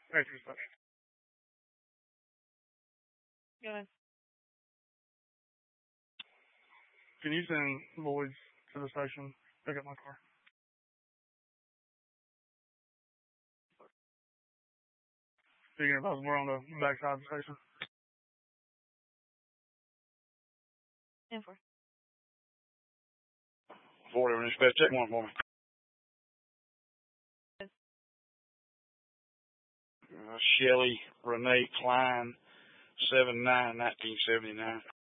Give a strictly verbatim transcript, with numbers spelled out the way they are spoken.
Thank you, sir. Go ahead. Can you send Lloyd's to the station? Pick up my car. Speaking of us, we're on the backside of the station. ten four. forty on dispatch, check one for me. Uh, Shelly Renee Klein, seven nine nineteen seventy nine.